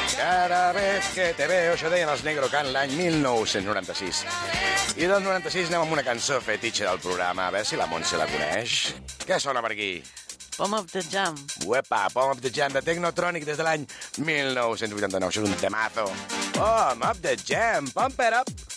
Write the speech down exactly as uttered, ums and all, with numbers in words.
Cada vez que te veo, això deien els Negro Can l'any mil nou-cents noranta-sis. I del noranta-sis anem amb una cançó fetitxe del programa, a veure si la Montse la coneix. Què sona per aquí? Palm of the Jam. Uepa, Palm of the Jam de Technotronic des de l'any mil nou-cents vuitanta-nou. Això és un temazo. Palm of the Jam, pump it up.